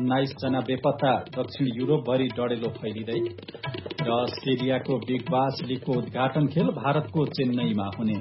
19 जना बेपत्ता, दक्षिण युरोपभरि डढेलो फैलिँदै र अस्ट्रेलियाको बिग बास लीगको उद्घाटन खेल भारतको चेन्नईमा हुने।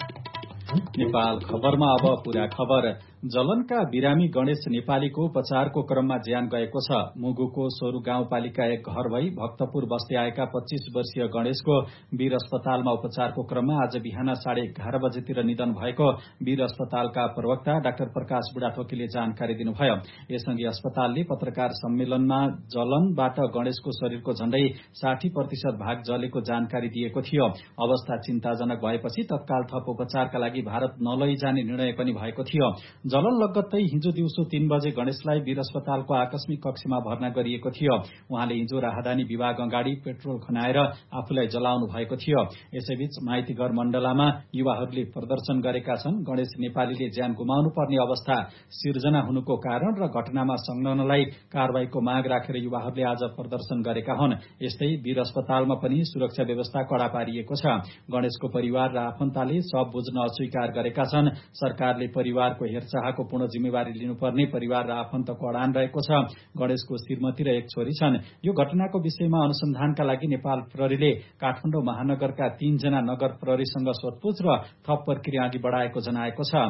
नेपाल खबरमा अब पूरा खबर। जलनका बिरामी गणेश नेपालीको उपचारको क्रममा ज्यान गएको छ। मुगुको सोरु गाउँपालिका एक घर भई भक्तपुर बस्दै आएका 25 वर्षीय गणेशको वीर अस्पतालमा उपचारको क्रममा आज बिहान 11:30 बजेतिर निधन भएको वीर अस्पतालका प्रवक्ता डाक्टर प्रकाश बुढाथोकीले जानकारी दिनुभयो। यसअघि अस्पतालले पत्रकार सम्मेलनमा जलनबाट गणेशको शरीरको झण्डै 60% भाग जलेको जानकारी दिएको थियो। अवस्था चिन्ताजनक भएपछि तत्काल थप उपचारका लागि भारत नलैजाने निर्णय पनि भएको थियो। जलन लगत्तै हिजो दिउँसो 3 बजे गणेशलाई वीर अस्पतालको आकस्मिक कक्षमा भर्ना गरिएको थियो। उहाँले हिजो राहदानी विभाग अगाडि पेट्रोल खनाएर आफूलाई जलाउनु भएको थियो। यसैबीच माइतीघर मण्डलामा युवाहरूले प्रदर्शन गरेका छन्। गणेश नेपालीले ज्यान गुमाउनु पर्ने अवस्था सिर्जना हुनुको कारण र घटनामा संलग्नलाई कारबाहीको माग राखेर युवाहरूले आज प्रदर्शन गरेका हुन्। यस्तै वीर अस्पतालमा पनि सुरक्षा व्यवस्था कड़ा पारिएको छ। गणेशको परिवार र आफन्तले सब बुझ्न अस्वीकार गरेका छन्। सरकारले परिवारको हेरचाहको पूर्ण जिम्मेवारी लिनुपर्ने परिवार र आफन्तको अडान रहेको छ। गणेशको श्रीमती र एक छोरी छन्। यो घटनाको विषयमा अनुसन्धानका लागि नेपाल प्रहरीले काठमाडौँ महानगरका 3 जना नगर प्रहरीसँग सोधपुछ र थप प्रक्रिया अघि बढाएको जनाएको छ।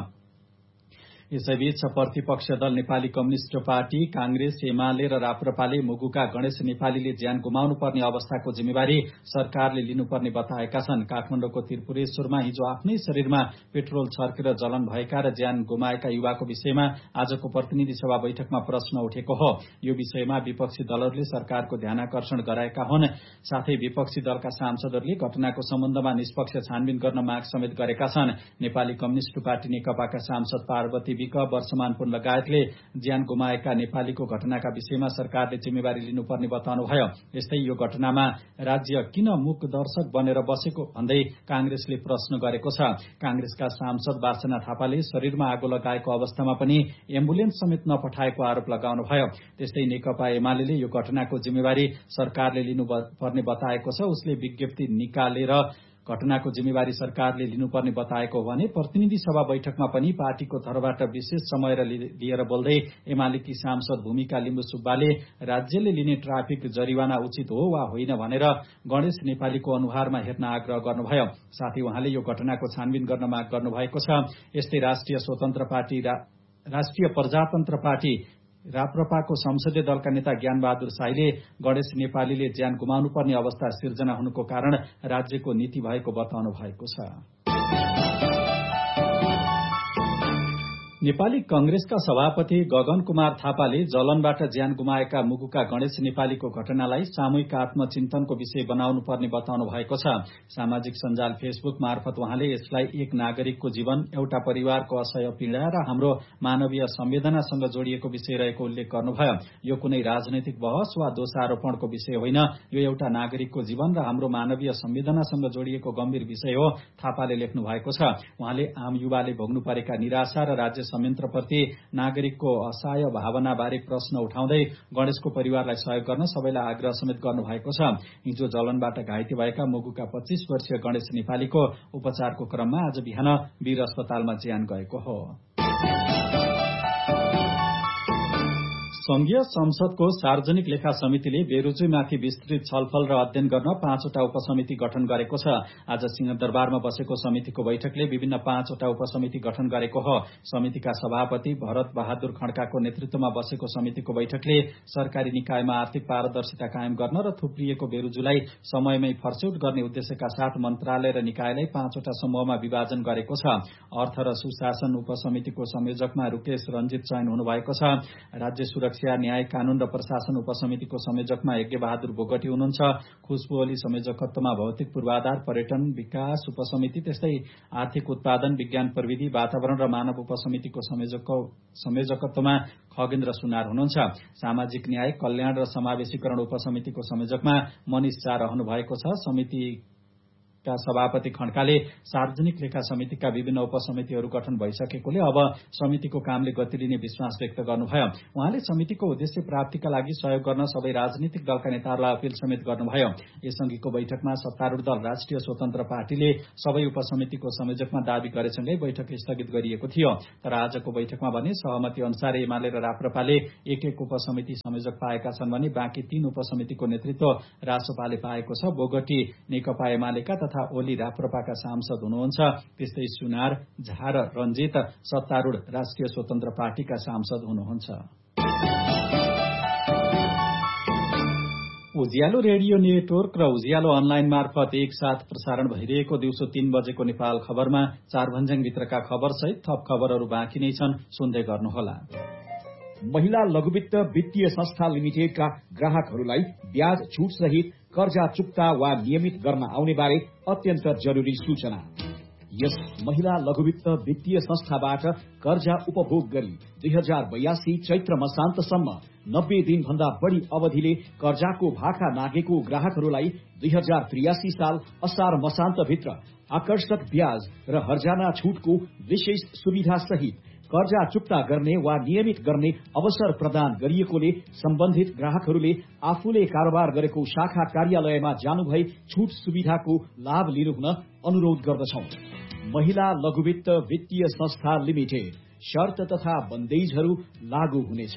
यसैबीच प्रतिपक्ष दल नेपाली कम्युनिष्ट पार्टी, कांग्रेस, एमाले र राप्रपाले मुगुका गणेश नेपालीले ज्यान गुमाउनु पर्ने अवस्थाको जिम्मेवारी सरकारले लिनुपर्ने बताएका छन्। काठमाडौँको त्रिपुरेश्वरमा हिजो आफ्नै शरीरमा पेट्रोल छर्केर जलन भएका र ज्यान गुमाएका युवाको विषयमा आजको प्रतिनिधि सभा बैठकमा प्रश्न उठेको हो। यो विषयमा विपक्षी दलहरूले सरकारको ध्यानाकर्षण गराएका हुन्। साथै विपक्षी दलका सांसदहरूले घटनाको सम्बन्धमा निष्पक्ष छानबिन गर्न माग समेत गरेका छन्। नेपाली कम्युनिष्ट पार्टी नेकपाका सांसद पार्वती वर्षमान पुन लगायतले ज्यान गुमाएका नेपालीको घटनाका विषयमा सरकारले जिम्मेवारी लिनुपर्ने बताउनुभयो। यस्तै यो घटनामा राज्य किन मूक दर्शक बनेर बसेको भन्दै कांग्रेसले प्रश्न गरेको छ। कांग्रेसका सांसद वासना थापाले शरीरमा आगो लगाएको अवस्थामा पनि एम्बुलेन्स समेत नपठाएको आरोप लगाउनुभयो। त्यस्तै नेकपा एमाले यो घटनाको जिम्मेवारी सरकारले लिनुपर्ने बताएको छ। उसले विज्ञप्ति निकालेर घटनाको जिम्मेवारी सरकारले लिनुपर्ने बताएको हो भने प्रतिनिधि सभा बैठकमा पनि पार्टीको तर्फबाट विशेष समय लिएर बोल्दै एमालेकी सांसद भूमिका लिम्बु सुब्बाले राज्यले लिने ट्राफिक जरिवाना उचित हो वा होइन भनेर गणेश नेपालीको अनुहारमा हेर्न आग्रह गर्नुभयो। साथै उहाँले यो घटनाको छानबिन गर्न माग गर्नुभएको छ। यस्तै राष्ट्रिय प्रजातन्त्र पार्टी राप्रपाको संसदीय दलका नेता ज्ञानबहादुर शाहीले गणेश नेपालीले ज्यान गुमाउनु पर्ने अवस्था सिर्जना हुनुको कारण राज्यको नीति भएको बताउनु भएको छ। नेपाली कंग्रेसका सभापति गगन कुमार थापाले जलनबाट ज्यान गुमाएका मुगुका गणेश नेपालीको घटनालाई सामूहिक आत्मचिन्तनको विषय बनाउनु पर्ने बताउनु भएको छ। सामाजिक सञ्जाल फेसबुक मार्फत उहाँले यसलाई एक नागरिकको जीवन, एउटा परिवारको असह्य पीड़ा र हाम्रो मानवीय संवेदनासँग जोडिएको विषय रहेको उल्लेख गर्नुभयो। यो कुनै राजनैतिक बहस वा दोषारोपणको विषय होइन, यो एउटा नागरिकको जीवन र हाम्रो मानवीय संवेदनासँग जोडिएको गम्भीर विषय हो, थापाले लेख्नु भएको छ। उहाँले आम युवाले भोग्नु परेका निराशा र राज्य संयन्त्रप्रति नागरिकको असहाय भावनाबारे प्रश्न उठाउँदै गणेशको परिवारलाई सहयोग गर्न सबैलाई आग्रह समेत गर्नुभएको छ। हिजो जलनबाट घाइते भएका मुगुका 25 वर्षीय गणेश नेपालीको उपचारको क्रममा आज बिहान वीर अस्पतालमा ज्यान गएको हो। संघीय संसदको सार्वजनिक लेखा समितिले बेरोजगारीमाथि विस्तृत छलफल र अध्ययन गर्न 5वटा उपसमिति गठन गरेको छ। आज सिंहदरबारमा बसेको समितिको बैठकले विभिन्न 5वटा उपसमिति गठन गरेको हो। समितिका सभापति भरत बहादुर खड्काको नेतृत्वमा बसेको समितिको बैठकले सरकारी निकायमा आर्थिक पारदर्शिता कायम गर्न र थुप्रिएको बेरोजगारीलाई समयमै फर्स्यौट गर्ने उद्देश्यका साथ मन्त्रालय र निकायलाई 5वटा समूहमा विभाजन गरेको छ। अर्थ र सुशासन उपसमितिको संयोजकमा रुकेश रञ्जित चयन हुनुभएको छ। राज्य सुरक्षा, न्याय, कानून र प्रशासन उपसमितिको संयोजकमा यज्ञबहादुर बोगटी हुनुहुन्छ। खुशबु ओली संयोजकत्वमा भौतिक पूर्वाधार, पर्यटन विकास उपसमिति, त्यस्तै आर्थिक उत्पादन, विज्ञान प्रविधि, वातावरण र मानव उपसमितिको संयोजकत्वमा खगेन्द्र सुनार हुनुहुन्छ। सामाजिक न्याय, कल्याण र समावेशीकरण उपसमितिको संयोजकमा मनिष शाह रहनु भएको छ। का सभापति खड्काले सार्वजनिक लेखा समितिका विभिन्न उपसमितिहरू गठन भइसकेकोले अब समितिको कामले गति लिने विश्वास व्यक्त गर्नुभयो। उहाँले समितिको उद्देश्य प्राप्तिका लागि सहयोग गर्न सबै राजनीतिक दलका नेताहरूलाई अपील समेत गर्नुभयो। यसअघिको बैठकमा सत्तारूढ़ दल राष्ट्रिय स्वतन्त्र पार्टीले सबै उपसमितिको संयोजकमा दावी गरेसँगै बैठक स्थगित गरिएको थियो। तर आजको बैठकमा भने सहमति अनुसार एमाले र राप्रपाले एक उपसमिति संयोजक पाएका छन् भने बाँकी 3 उपसमितिको नेतृत्व रासोपाले पाएको छ। बोगटी नेकपा एमालेका तथा ओली राप्रपाका सांसद हुनुहुन्छ। त्यस्तै सुनार, झा र रञ्जित सत्तारूढ़ राष्ट्रिय स्वतन्त्र पार्टीका सांसद हुनुहुन्छ। उज्यालो रेडियो नेटवर्क र उज्यालो अनलाइन मार्फत एकसाथ प्रसारण भइरहेको दिउँसो 3 बजेको नेपाल खबरमा 4 भन्ज्याङभित्रका खबरसहित थप खबरहरू बाँकी नै छन्, सुन्दै गर्नुहोला। महिला लघुवित्त वित्तीय संस्था लिमिटेडका ग्राहकहरूलाई ब्याज छूट सहित कर्जा चुक्ता वा नियमित गर्न आउने बारे अत्यन्त जरूरी सूचना। यस महिला लघुवित्त वित्तीय संस्थाबाट कर्जा उपभोग गरी 2082 चैत्र मसान्तसम्म 90 दिनभन्दा बढ़ी अवधिले कर्जाको भाका नागेको ग्राहकहरूलाई 2083 साल असार मसान्तभित्र आकर्षक ब्याज र हर्जाना छूटको विशेष सुविधा सहित कर्जा चुक्ता गर्ने वा नियमित गर्ने अवसर प्रदान गरिएकोले सम्बन्धित ग्राहकहरूले आफूले कारोबार गरेको शाखा कार्यालयमा जानुभई छूट सुविधाको लाभ लिनुहुन अनुरोध गर्दछौं। महिला लघुवित्त वित्तीय संस्था लिमिटेड, शर्त तथा बन्देजहरू लागू हुनेछ।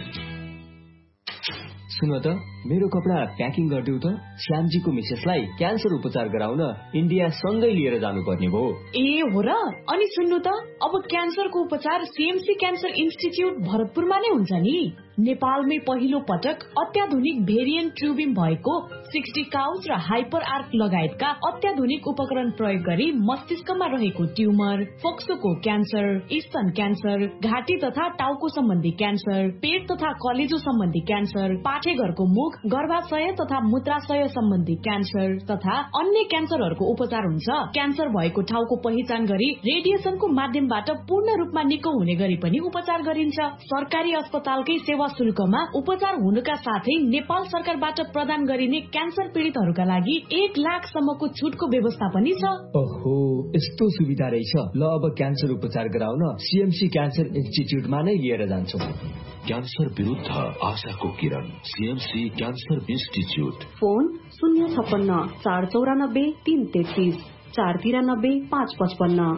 सुन त, मेरो कपडा प्याकिङ गरिदेऊ त। श्यामजीको मिसेसलाई क्यान्सर उपचार गराउन इन्डिया सँगै लिएर जानुपर्ने भयो। ए हो र? अनि सुन्नु त, अब क्यान्सरको उपचार सीएमसी क्यान्सर इन्स्टिच्युट भरतपुरमा नै हुन्छ नि। नेपालमै पहिलो पटक अत्याधुनिक भेरिएन्ट ट्युबिम भएको 60 काउच र हाइपर आर्क लगायतका अत्याधुनिक उपकरण प्रयोग गरी मस्तिष्कमा रहेको ट्युमर, फोक्सोको क्यान्सर, स्तन क्यान्सर, घाँटी तथा टाउको सम्बन्धी क्यान्सर, पेट तथा कलेजो सम्बन्धी क्यान्सर, पाठेघरको मुख, गर्भाशय तथा मूत्राशय सम्बन्धी क्यान्सर तथा अन्य क्यान्सरहरूको उपचार हुन्छ। क्यान्सर भएको ठाउँको पहिचान गरी रेडिएसनको माध्यमबाट पूर्ण रूपमा निको हुने गरी पनि उपचार गरिन्छ। सरकारी अस्पतालकै सेवा शुल्कमा उपचार हुनुका साथै नेपाल सरकारबाट प्रदान गरिने क्यान्सर पीड़ितहरूका लागि 1 लाखसम्मको छुटको व्यवस्था पनि छ। ओहो, यस्तो सुविधा रहेछ। ल, अब क्यान्सर उपचार गराउन सीएमसी क्यान्सर इन्स्टिच्युटमा नै लिएर जान्छौं। क्यान्सर विरुद्ध आशाको किरण, सीएमसी क्यान्सर इन्स्टिच्युट। फोन 056 494 333 493 555।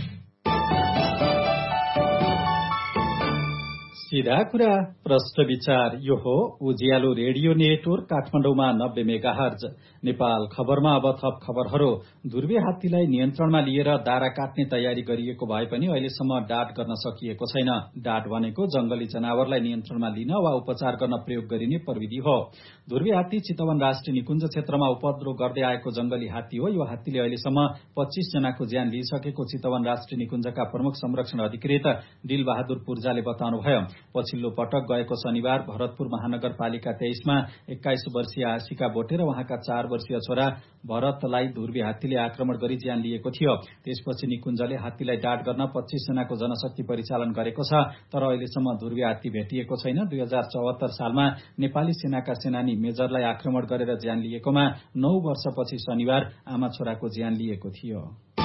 सीधा कुरा, प्रश्न विचार। यो हो उज्यालो रेडियो नेटवर्क काठमाडौँमा 90 मेगाहर्ज। नेपाल खबरमा अब थप खबरहरू। ध्रुवे हात्तीलाई नियन्त्रणमा लिएर दारा काट्ने तयारी गरिएको भए पनि अहिलेसम्म डाँट गर्न सकिएको छैन। डाँट भनेको जंगली जनावरलाई नियन्त्रणमा लिन वा उपचार गर्न प्रयोग गरिने प्रविधि हो। ध्रुवे हात्ती चितवन राष्ट्रिय निकुञ्ज क्षेत्रमा उपद्रो गर्दै आएको जंगली हात्ती हो। यो हात्तीले अहिलेसम्म 25 जनाको ज्यान लिइसकेको चितवन राष्ट्रिय निकुञ्जका प्रमुख संरक्षण अधिकृत दिलबहादुर पूर्जाले बताउनुभयो। पछिल्लो पटक गएको शनिबार भरतपुर महानगरपालिका 23 मा 21 वर्षीय आशिका बोटे र उहाँका 4 वर्षीय छोरा भरतलाई ध्रुवे हात्तीले आक्रमण गरी ज्यान लिएको थियो। त्यसपछि निकुञ्जले हात्तीलाई डाँट गर्न 25 जनाको जनशक्ति परिचालन गरेको छ, तर अहिलेसम्म ध्रुवे हात्ती भेटिएको छैन। 2074 सालमा नेपाली सेनाका सेनानी मेजरलाई आक्रमण गरेर ज्यान लिएकोमा 9 वर्षपछि शनिबार आमा छोराको ज्यान लिएको थियो।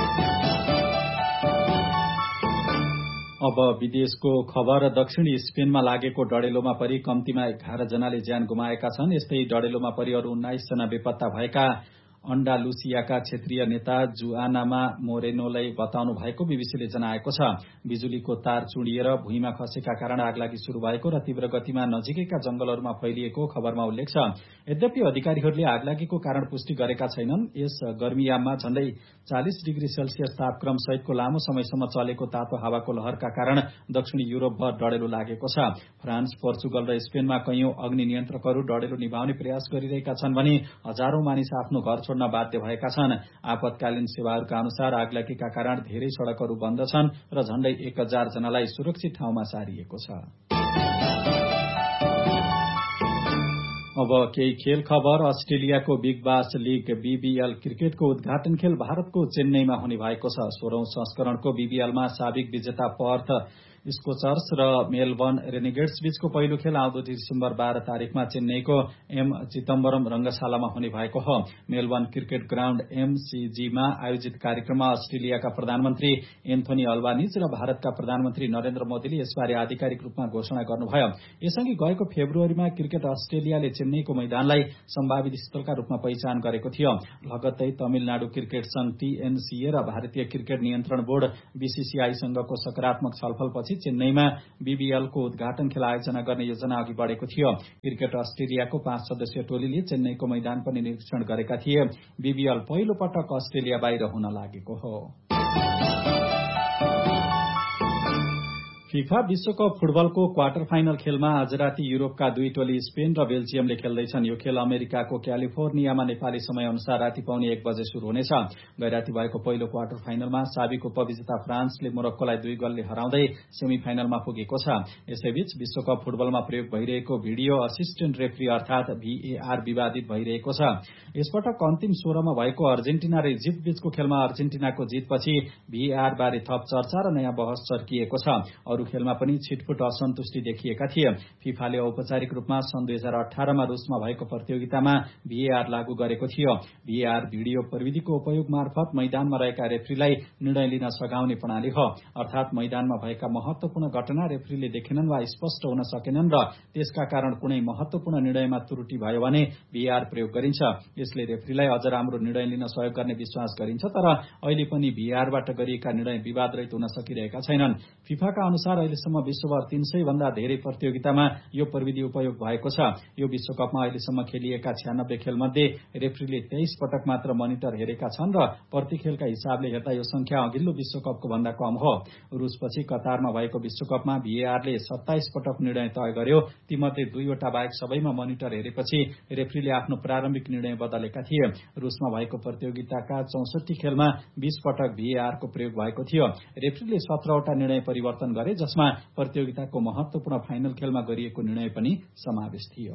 अब विदेशको खबर। दक्षिणी स्पेनमा लागेको डढेलोमा परि कम्तीमा 11 जनाले ज्यान गुमाएका छन्। यस्तै डढेलोमा परि अरू 19 जना बेपत्ता भएका अन्डालुसियाका क्षेत्रीय नेता जुआनामा मोरेनोलाई बताउनु भएको बीबीसीले जनाएको छ। बिजुलीको तार चुडिएर भुइँमा खसेका कारण आगलागी शुरू भएको र तीव्र गतिमा नजिकैका जंगलहरूमा फैलिएको खबरमा उल्लेख छ। यद्यपि अधिकारीहरूले आगलागीको कारण पुष्टि गरेका छैनन्। यस गर्मीयाममा झण्डै 40 डिग्री सेल्सियस तापक्रम सहितको लामो समयसम्म चलेको तातो हावाको लहरका कारण दक्षिणी युरोपभर डढेलो लागेको छ। फ्रान्स, पोर्चुगल र स्पेनमा कैयौं अग्नि नियन्त्रकहरू डढेलो निभाउने प्रयास गरिरहेका छन् भने हजारौं मानिस आफ्नो घर छोड्न बाध्य भएका छन्। आपतकालीन सेवाहरूका अनुसार आगलागीका कारण धेरै सड़कहरू बन्द छन् र झण्डै 1000 जनालाई सुरक्षित ठाउँमा सारिएको छ। अब केही खेल खबर। अस्ट्रेलियाको बिग बास लीग बीबीएल क्रिकेटको उद्घाटन खेल भारतको चेन्नईमा हुने भएको छ। 16औं संस्करणको बीबीएलमा साबिक विजेता पर्थ स्कोचर्स र मेलबर्न रेनेगेड्स बीचको पहिलो खेल आउँदो डिसेम्बर 12 तारिकमा चेन्नईको एम चिदम्बरम रंगशालामा हुने भएको हो। मेलबर्न क्रिकेट ग्राउण्ड एमसीजीमा आयोजित कार्यक्रममा अस्ट्रेलियाका प्रधानमन्त्री एन्थोनी अल्बानिज र भारतका प्रधानमन्त्री नरेन्द्र मोदीले यसबारे आधिकारिक रूपमा घोषणा गर्नुभयो। यसअघि गएको फेब्रुअरीमा क्रिकेट अस्ट्रेलियाले चेन्नईको मैदानलाई सम्भावित स्थलका रूपमा पहिचान गरेको थियो। लगत्तै तमिलनाडु क्रिकेट संघ टीएनसीए र भारतीय क्रिकेट नियन्त्रण बोर्ड बीसीसीआईसँगको सकारात्मक छलफलपछि चेन्नईमा बीबीएलको उद्घाटन खेल आयोजना गर्ने योजना अघि बढ़ेको थियो। क्रिकेट अस्ट्रेलियाको 5 सदस्यीय टोलीले चेन्नईको मैदान पनि निरीक्षण गरेका थिए। बीबीएल पहिलो पटक अस्ट्रेलिया बाहिर हुन लागेको हो। फिफा विश्वकप फुटबलको क्वार्टर फाइनल खेलमा आज राति युरोपका 2 टोली स्पेन र बेल्जियमले खेल्दैछन्। यो खेल अमेरिकाको क्यालिफोर्नियामा नेपाली समय अनुसार राति पाउने 1 बजे शुरू हुनेछ। गैराती भएको पहिलो क्वार्टर फाइनलमा साबिक उपविजेता फ्रान्सले मोरक्कोलाई 2 गोलले हराउँदै सेमी फाइनलमा पुगेको छ। यसैबीच विश्वकप फुटबलमा प्रयोग भइरहेको भिडियो असिस्टेन्ट रेफ्री अर्थात VAR विवादित भइरहेको छ। यसपटक अन्तिम 16 मा भएको अर्जेन्टिना र इजिप्ट बीचको खेलमा अर्जेन्टिनाको जितपछि VAR बारे थप चर्चा र नयाँ बहस चर्किएको छ। अरू खेलमा पनि छिटफुट असन्तुष्टि देखिएका थिए। फिफाले औपचारिक रूपमा सन् 2018 मा रुसमा भएको प्रतियोगितामा VAR लागू गरेको थियो। VAR भिडियो प्रविधिको उपयोग मार्फत मैदानमा रहेका रेफ्रीलाई निर्णय लिन सघाउने प्रणाली हो। अर्थात मैदानमा भएका महत्वपूर्ण घटना रेफ्रीले देखेनन् वा स्पष्ट हुन सकेनन् र त्यसका कारण कुनै महत्वपूर्ण निर्णयमा त्रुटि भयो भने VAR प्रयोग गरिन्छ। यसले रेफ्रीलाई अझ राम्रो निर्णय लिन सहयोग गर्ने विश्वास गरिन्छ। तर अहिले पनि VARबाट गरिएका निर्णय विवादरहित हुन सकिरहेका छैनन्। फिफाका अनुसार अहिलेसम्म विश्वभर 300 भन्दा धेरै प्रतियोगितामा यो प्रविधि उपयोग भएको छ। यो विश्वकपमा अहिलेसम्म खेलिएका 96 खेलमध्ये रेफ्रीले 23 पटक मात्र मोनिटर हेरेका छन् र प्रति खेलका हिसाबले हेर्दा यो संख्या अघिल्लो विश्वकपको भन्दा कम हो। रुसपछि कतारमा भएको विश्वकपमा VARले 27 पटक निर्णय तय गर्यो। तीमध्ये 2 वटा बाहेक सबैमा मोनिटर हेरेपछि रेफ्रीले आफ्नो प्रारम्भिक निर्णय बदलेका थिए। रुसमा भएको प्रतियोगिताका 64 खेलमा 20 पटक VARको प्रयोग भएको थियो। रेफ्रीले 17 वटा निर्णय परिवर्तन गरे, जसमा प्रतियोगिताको महत्वपूर्ण फाइनल खेलमा गरिएको निर्णय पनि समावेश थियो।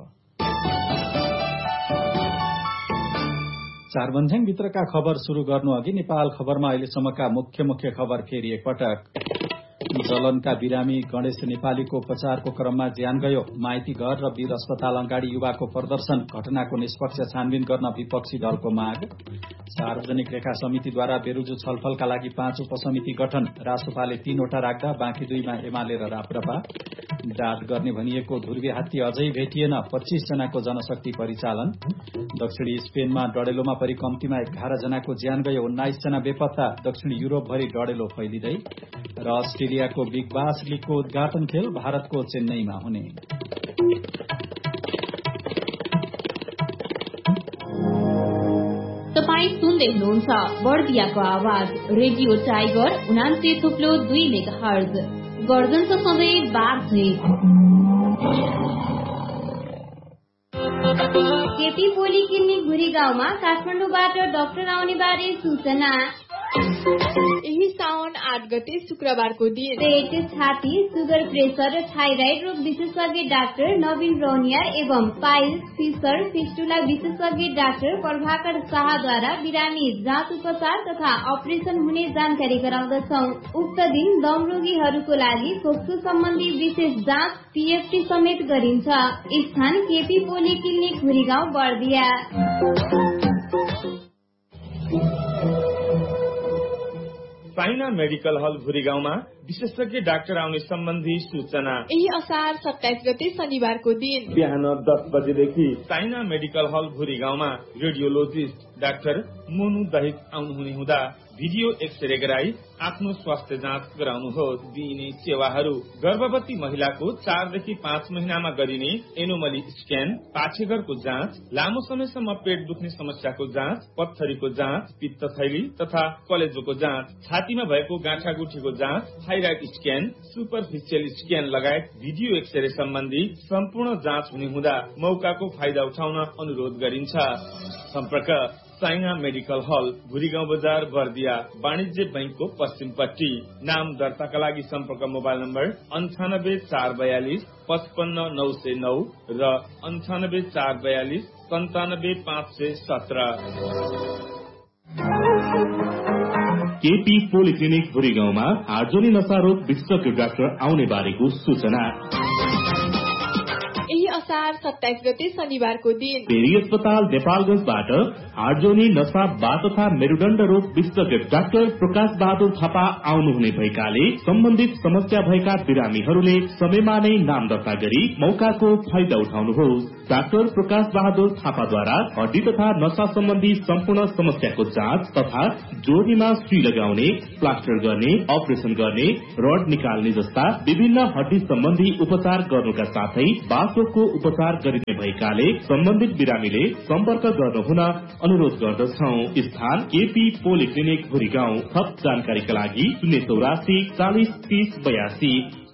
चारबन्झ्याङ भित्रका खबर शुरू गर्नु अघि नेपाल खबरमा अहिलेसम्मका मुख्य खबर फेरि एकपटक। जलनका बिरामी गणेश नेपालीको उपचारको क्रममा ज्यान गयो। माइती घर र वीर अस्पताल अगाडि युवाको प्रदर्शन। घटनाको निष्पक्ष छानबिन गर्न विपक्षी दलको माग। सार्वजनिक रेखा समितिद्वारा बेरुजु छलफलका लागि 5 उपसमिति गठन। रासोपाले 3 वटा राख्दा बाँकी 2 मा एमाले र राप्रपा। डाँट गर्ने भनिएको ध्रुवे हात्ती अझै भेटिएन। 25 जनाको जनशक्ति परिचालन। दक्षिणी स्पेनमा डडेलोमा परि कम्तीमा 11 जनाको ज्यान गयो। 19 जना बेपत्ता। दक्षिणी युरोपभरि डडेलो फैलिँदै। र अस्ट्रेलियाको बिग बास लीगको उद्घाटन खेल भारतको चेन्नईमा हुने। तपाईँ सुन्दै हुनुहुन्छ बर्दियाको आवाज रेडियो टाइगर 89.2 मेगाहर्ज। गर्जनको सधैँ बाघै। केपी पोली क्लिनिक भुरी गाउँमा काठमाडौँबाट डाक्टर आउने बारे सूचना। यही साउन 8 गते शुक्रबारको दिन पेट, छाती, सुगर, प्रेसर र थाइराइड रोग विशेषज्ञ डाक्टर नवीन रौनियार एवं पाइल्स, फिसर, फिस्टुला विशेषज्ञ डाक्टर प्रभाकर शाहद्वारा बिरामी जाँच उपचार तथा अपरेसन हुने जानकारी गराउँदछौं। उक्त दिन दम रोगीहरूको लागि फोक्सो सम्बन्धी विशेष जाँच पीएफटी समेत गरिन्छ। स्थान केपी पोली क्लिनिक भुरीगाउँ बर्दिया। साइना मेडिकल हल भुरीगाउँमा विशेषज्ञ डाक्टर आउने सम्बन्धी सूचना। यही असार 27 गते शनिबारको दिन बिहान 10 बजेदेखि साइना मेडिकल हल भुरीगाउँमा रेडियोलोजिस्ट डाक्टर मोनु दहिक आउनुहुने हुँदा भिडियो एक्सरे गराई आफ्नो स्वास्थ्य जाँच गराउनुहोस्। दिइने सेवाहरू: गर्भवती महिलाको 4 देखि 5 महिनामा गरिने एनोमली स्क्यान, पाठेघरको जाँच, लामो समयसम्म पेट दुख्ने समस्याको जाँच, पत्थरीको जाँच, पित्त थैली तथा कलेजोको जाँच, छातीमा भएको गाँठागुठीको जाँच, थाइराइड स्क्यान, सुपरफिसियल स्क्यान लगायत भिडियो एक्सरे सम्बन्धी सम्पूर्ण जाँच हुने हुँदा मौकाको फाइदा उठाउन अनुरोध गरिन्छ। सम्पर्क: साइना मेडिकल हल भुरीगाउँ बजार बर्दिया, वाणिज्य बैंकको पश्चिमपट्टि। नाम दर्ताका लागि सम्पर्क मोबाइल नम्बर 98442 55909 र 98442 97517। केपी पोलिक्लिनिक भुरीगाउँमा हार्जोनी नसारोग विशेषज्ञ डाक्टर आउने बारेको सूचना। यही असार 27 गते शनिबारको दिन पेरी अस्पताल नेपालगञ्जबाट हार्जोनी नसा बाथ तथा मेरुदण्ड रोग विशेषज्ञ डाक्टर प्रकाश बहादुर थापा आउनुहुने भएकाले सम्बन्धित समस्या भएका बिरामीहरूले समयमा नै नाम दर्ता गरी मौकाको फाइदा उठाउनुहोस्। डाक्टर प्रकाश बहादुर थापाद्वारा हड्डी तथा नसा सम्बन्धी सम्पूर्ण समस्याको जाँच तथा जोर्नीमा सुई लगाउने, प्लास्टर गर्ने, अपरेशन गर्ने, रड निकाल्ने जस्ता विभिन्न हड्डी सम्बन्धी उपचार गर्नुका साथै बाथरोगको उपचार गरिने भएकाले सम्बन्धित बिरामीले सम्पर्क गर्नुहुन अनुरोध गर्दछौं। स्थान केपी पोलिक्लिनिक भुरीगाउँ। थप जानकारीका लागि 084 40 30 82